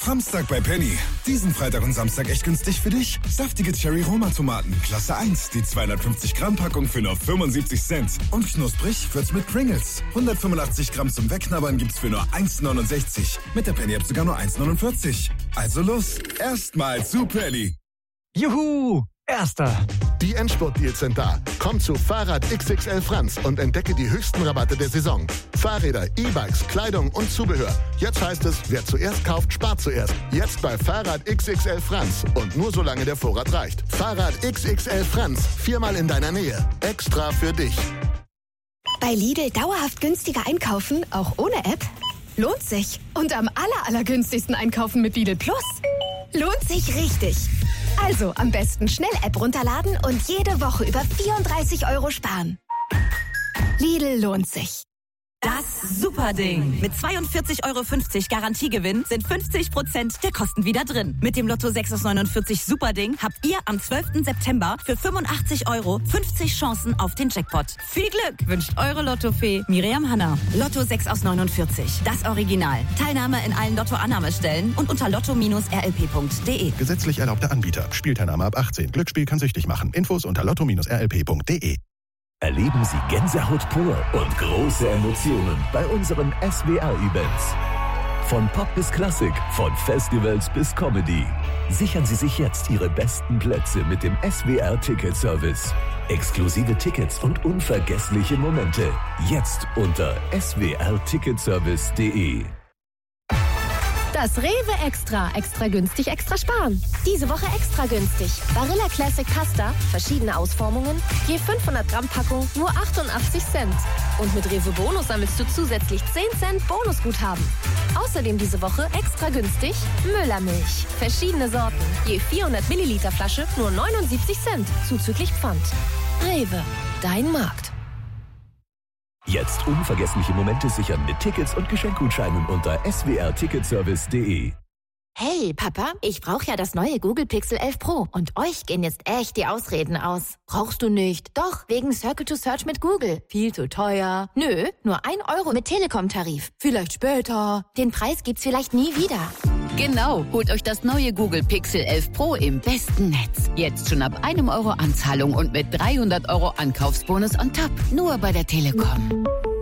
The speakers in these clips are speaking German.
Samstag bei Penny. Diesen Freitag und Samstag echt günstig für dich. Saftige Cherry-Roma-Tomaten, Klasse 1. Die 250-Gramm-Packung für nur 75 Cent. Und knusprig wird's mit Pringles. 185 Gramm zum Wegknabbern gibt's für nur 1,69. Mit der Penny-App sogar nur 1,49. Also los, erstmal zu Penny. Juhu! Erster. Die Endspurt-Deals sind da. Komm zu Fahrrad XXL Franz und entdecke die höchsten Rabatte der Saison. Fahrräder, E-Bikes, Kleidung und Zubehör. Jetzt heißt es, wer zuerst kauft, spart zuerst. Jetzt bei Fahrrad XXL Franz. Und nur solange der Vorrat reicht. Fahrrad XXL Franz. 4-mal in deiner Nähe. Extra für dich. Bei Lidl dauerhaft günstiger einkaufen, auch ohne App? Lohnt sich. Und am allergünstigsten einkaufen mit Lidl Plus? Lohnt sich richtig. Also am besten schnell App runterladen und jede Woche über 34 € sparen. Lidl lohnt sich. Das Superding. Mit 42,50 € Garantiegewinn sind 50% der Kosten wieder drin. Mit dem Lotto 6 aus 49 Superding habt ihr am 12. September für 85 € 50 Chancen auf den Jackpot. Viel Glück wünscht eure Lottofee Miriam Hanna. Lotto 6 aus 49. Das Original. Teilnahme in allen Lotto-Annahmestellen und unter lotto-rlp.de. Gesetzlich erlaubter Anbieter. Spielteilnahme ab 18. Glücksspiel kann süchtig machen. Infos unter lotto-rlp.de. Erleben Sie Gänsehaut pur und große Emotionen bei unseren SWR-Events. Von Pop bis Klassik, von Festivals bis Comedy. Sichern Sie sich jetzt Ihre besten Plätze mit dem SWR-Ticket-Service. Exklusive Tickets und unvergessliche Momente. Jetzt unter swrticketservice.de. Das Rewe Extra. Extra günstig, extra sparen. Diese Woche extra günstig. Barilla Classic Pasta, verschiedene Ausformungen, je 500 Gramm Packung, nur 88 Cent. Und mit Rewe Bonus sammelst du zusätzlich 10 Cent Bonusguthaben. Außerdem diese Woche extra günstig Müllermilch. Verschiedene Sorten, je 400 Milliliter Flasche, nur 79 Cent, zuzüglich Pfand. Rewe, dein Markt. Jetzt unvergessliche Momente sichern mit Tickets und Geschenkgutscheinen unter swrticketservice.de. Hey, Papa, ich brauche ja das neue Google Pixel 11 Pro und euch gehen jetzt echt die Ausreden aus. Brauchst du nicht? Doch, wegen Circle to Search mit Google. Viel zu teuer. Nö, nur 1 € mit Telekom-Tarif. Vielleicht später. Den Preis gibt's vielleicht nie wieder. Genau, holt euch das neue Google Pixel 11 Pro im besten Netz. Jetzt schon ab 1 € Anzahlung und mit 300 € Ankaufsbonus on top. Nur bei der Telekom.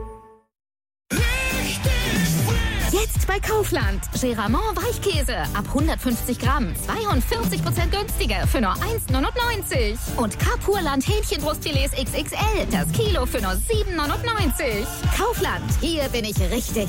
Jetzt bei Kaufland. Geramont Weichkäse. Ab 150 Gramm. 42% günstiger. Für nur 1,99 €. Und Carpurland Hähnchenbrustfilets XXL. Das Kilo für nur 7,99 €. Kaufland. Hier bin ich richtig.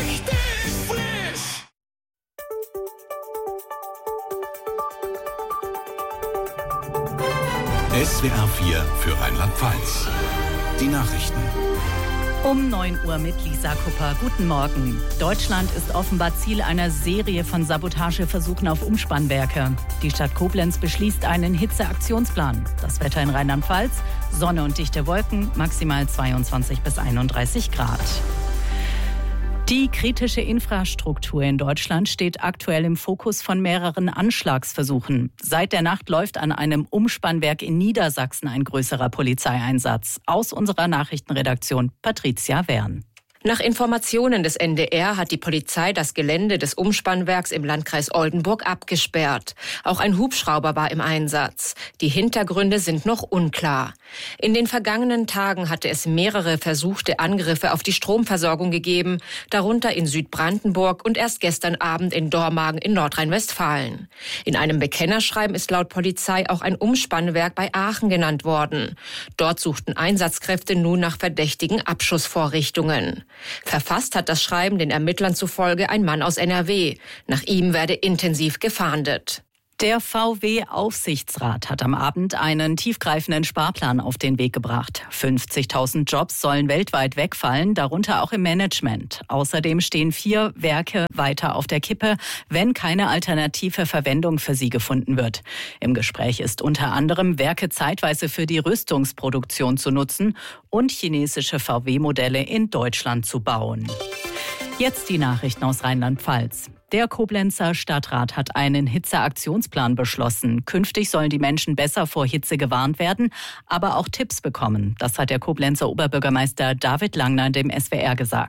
SWR 4 für Rheinland-Pfalz. Die Nachrichten. Um 9 Uhr mit Lisa Kupper. Guten Morgen. Deutschland ist offenbar Ziel einer Serie von Sabotageversuchen auf Umspannwerke. Die Stadt Koblenz beschließt einen Hitzeaktionsplan. Das Wetter in Rheinland-Pfalz, Sonne und dichte Wolken, maximal 22 bis 31 Grad. Die kritische Infrastruktur in Deutschland steht aktuell im Fokus von mehreren Anschlagsversuchen. Seit der Nacht läuft an einem Umspannwerk in Niedersachsen ein größerer Polizeieinsatz. Aus unserer Nachrichtenredaktion Patricia Wern. Nach Informationen des NDR hat die Polizei das Gelände des Umspannwerks im Landkreis Oldenburg abgesperrt. Auch ein Hubschrauber war im Einsatz. Die Hintergründe sind noch unklar. In den vergangenen Tagen hatte es mehrere versuchte Angriffe auf die Stromversorgung gegeben, darunter in Südbrandenburg und erst gestern Abend in Dormagen in Nordrhein-Westfalen. In einem Bekennerschreiben ist laut Polizei auch ein Umspannwerk bei Aachen genannt worden. Dort suchten Einsatzkräfte nun nach verdächtigen Abschussvorrichtungen. Verfasst hat das Schreiben den Ermittlern zufolge ein Mann aus NRW. Nach ihm werde intensiv gefahndet. Der VW-Aufsichtsrat hat am Abend einen tiefgreifenden Sparplan auf den Weg gebracht. 50.000 Jobs sollen weltweit wegfallen, darunter auch im Management. Außerdem stehen 4 Werke weiter auf der Kippe, wenn keine alternative Verwendung für sie gefunden wird. Im Gespräch ist unter anderem, Werke zeitweise für die Rüstungsproduktion zu nutzen und chinesische VW-Modelle in Deutschland zu bauen. Jetzt die Nachrichten aus Rheinland-Pfalz. Der Koblenzer Stadtrat hat einen Hitzeaktionsplan beschlossen. Künftig sollen die Menschen besser vor Hitze gewarnt werden, aber auch Tipps bekommen. Das hat der Koblenzer Oberbürgermeister David Langner dem SWR gesagt.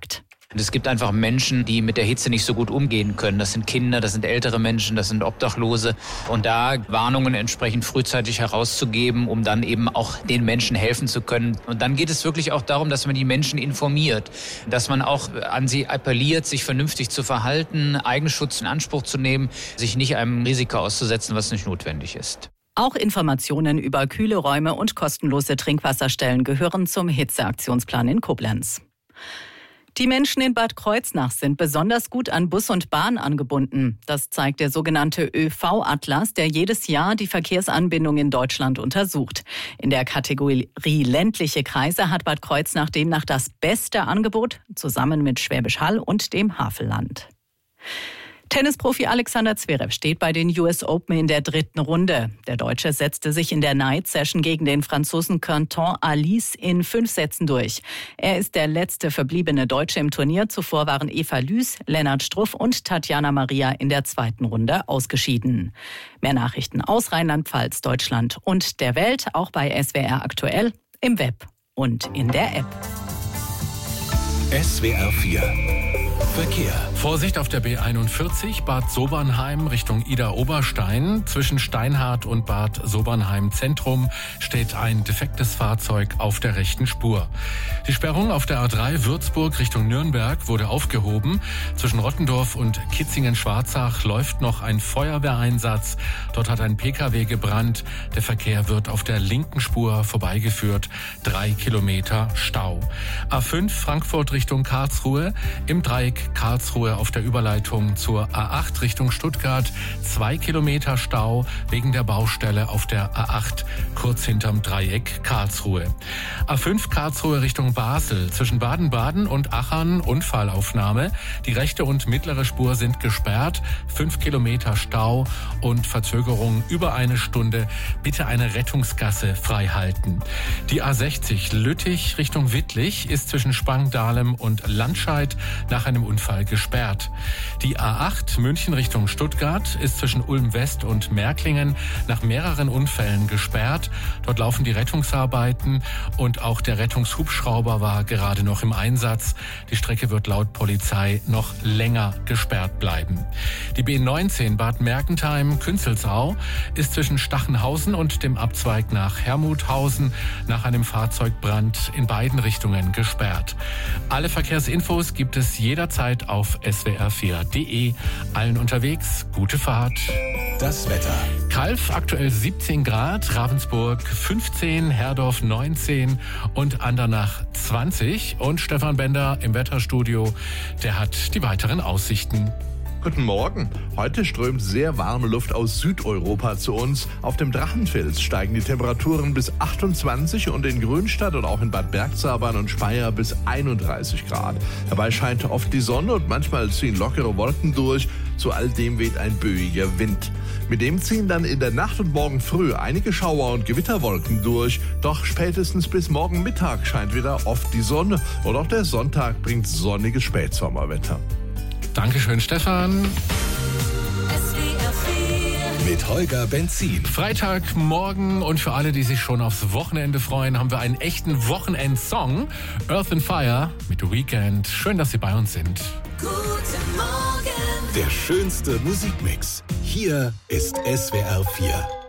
Und es gibt einfach Menschen, die mit der Hitze nicht so gut umgehen können. Das sind Kinder, das sind ältere Menschen, das sind Obdachlose. Und da Warnungen entsprechend frühzeitig herauszugeben, um dann eben auch den Menschen helfen zu können. Und dann geht es wirklich auch darum, dass man die Menschen informiert, dass man auch an sie appelliert, sich vernünftig zu verhalten, Eigenschutz in Anspruch zu nehmen, sich nicht einem Risiko auszusetzen, was nicht notwendig ist. Auch Informationen über kühle Räume und kostenlose Trinkwasserstellen gehören zum Hitzeaktionsplan in Koblenz. Die Menschen in Bad Kreuznach sind besonders gut an Bus und Bahn angebunden. Das zeigt der sogenannte ÖV-Atlas, der jedes Jahr die Verkehrsanbindung in Deutschland untersucht. In der Kategorie ländliche Kreise hat Bad Kreuznach demnach das beste Angebot, zusammen mit Schwäbisch Hall und dem Havelland. Tennisprofi Alexander Zverev steht bei den US Open in der 3. Runde. Der Deutsche setzte sich in der Night Session gegen den Franzosen Quentin Alice in 5 Sätzen durch. Er ist der letzte verbliebene Deutsche im Turnier. Zuvor waren Eva Lüß, Lennart Struff und Tatjana Maria in der 2. Runde ausgeschieden. Mehr Nachrichten aus Rheinland-Pfalz, Deutschland und der Welt, auch bei SWR aktuell, im Web und in der App. SWR 4 Verkehr. Vorsicht auf der B41 Bad Sobernheim Richtung Ida-Oberstein. Zwischen Steinhardt und Bad Sobernheim Zentrum steht ein defektes Fahrzeug auf der rechten Spur. Die Sperrung auf der A3 Würzburg Richtung Nürnberg wurde aufgehoben. Zwischen Rottendorf und Kitzingen-Schwarzach läuft noch ein Feuerwehreinsatz. Dort hat ein Pkw gebrannt. Der Verkehr wird auf der linken Spur vorbeigeführt. 3 Kilometer Stau. A5 Frankfurt Richtung Karlsruhe. Im Dreieck Karlsruhe auf der Überleitung zur A8 Richtung Stuttgart. 2 Kilometer Stau wegen der Baustelle auf der A8 kurz hinterm Dreieck Karlsruhe. A5 Karlsruhe Richtung Basel. Zwischen Baden-Baden und Achern Unfallaufnahme. Die rechte und mittlere Spur sind gesperrt. 5 Kilometer Stau und Verzögerung über 1 Stunde. Bitte eine Rettungsgasse frei halten. Die A60 Lüttich Richtung Wittlich ist zwischen Spangdahlem und Landscheid nach einem Unfall gesperrt. Die A8 München Richtung Stuttgart ist zwischen Ulm West und Märklingen nach mehreren Unfällen gesperrt. Dort laufen die Rettungsarbeiten und auch der Rettungshubschrauber war gerade noch im Einsatz. Die Strecke wird laut Polizei noch länger gesperrt bleiben. Die B19 Bad Mergentheim-Künzelsau ist zwischen Stachenhausen und dem Abzweig nach Hermuthausen nach einem Fahrzeugbrand in beiden Richtungen gesperrt. Alle Verkehrsinfos gibt es jederzeit auf swr4.de. Allen unterwegs, gute Fahrt. Das Wetter. Calw aktuell 17 Grad, Ravensburg 15, Herdorf 19 und Andernach 20. Und Stefan Bender im Wetterstudio, der hat die weiteren Aussichten. Guten Morgen. Heute strömt sehr warme Luft aus Südeuropa zu uns. Auf dem Drachenfels steigen die Temperaturen bis 28 und in Grünstadt und auch in Bad Bergzabern und Speyer bis 31 Grad. Dabei scheint oft die Sonne und manchmal ziehen lockere Wolken durch. Zu all dem weht ein böiger Wind. Mit dem ziehen dann in der Nacht und morgen früh einige Schauer- und Gewitterwolken durch. Doch spätestens bis morgen Mittag scheint wieder oft die Sonne. Und auch der Sonntag bringt sonniges Spätsommerwetter. Dankeschön, Stefan. Mit Holger Benzin. Freitagmorgen und für alle, die sich schon aufs Wochenende freuen, haben wir einen echten Wochenendsong. Earth and Fire mit The Weeknd. Schön, dass Sie bei uns sind. Guten Morgen. Der schönste Musikmix. Hier ist SWR 4.